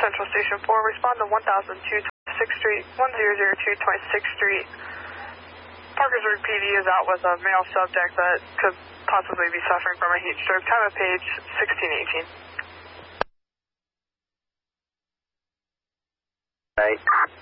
Central Station 4, respond to 1002 26th Street, 1002 26th Street. Parkersburg PD is out with a male subject that could possibly be suffering from a heat stroke. Time of page 1618. Right.